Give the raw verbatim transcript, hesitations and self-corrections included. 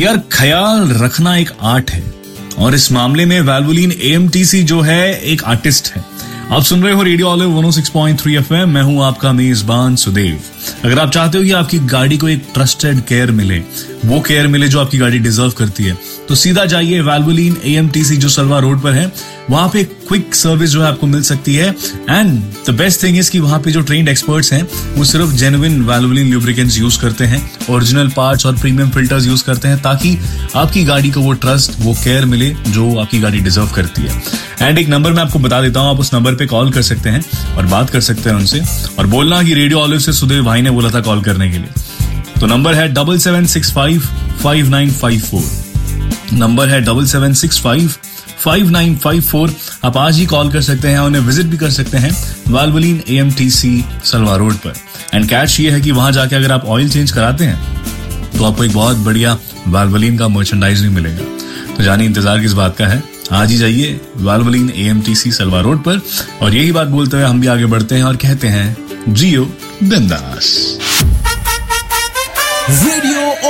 यार ख्याल रखना एक आर्ट है और इस मामले में वैल्वोलिन ए एम टी सी जो है एक आर्टिस्ट है। आप सुन रहे हो रेडियो ऑलिव वन ओ six point three F M. मैं हूं आपका मेजबान सुदेव। अगर आप चाहते हो कि आपकी गाड़ी को एक ट्रस्टेड केयर मिले, वो केयर मिले जो आपकी गाड़ी डिजर्व करती है, तो सीधा जाइए वैल्वोलिन ए एम टी सी जो सलवा रोड पर है। वहां पे क्विक सर्विस जो है आपको मिल सकती है। And the best thing is कि वहां पे जो ट्रेन्ड एक्सपर्ट्स हैं वो सिर्फ जेन्युइन वैल्वोलिन ल्यूब्रिकेंट्स यूज करते हैं, ओरिजिनल पार्ट्स और प्रीमियम फिल्टर्स यूज करते हैं, ताकि आपकी गाड़ी को वो ट्रस्ट, वो केयर मिले जो आपकी गाड़ी डिजर्व करती है। एंड एक नंबर मैं आपको बता देता हूं, आप उस नंबर पे कॉल कर सकते हैं और बात कर सकते हैं उनसे और बोलना कि रेडियो ऑलिव से सुदेव भाई ने बोला था कॉल करने के लिए। तो नंबर है double seven six five five nine five four. Number है double seven six five five nine five four. आप आज ही कॉल कर सकते हैं, उन्हें विजिट भी कर सकते हैं वैल्वोलिन A M T C Salwa road पर। एंड कैच ये है कि वहां जाके अगर आप ऑयल चेंज कराते हैं तो आपको एक बहुत बढ़िया वैल्वोलिन का मर्चेंडाइज भी मिलेगा। तो जानिए इंतजार किस बात का है, आज ही जाइए वैल्वोलिन A M T C Salwa road पर। और यही बात बोलते हुए हम भी आगे बढ़ते हैं और कहते हैं जियो बिंदास। रेडियो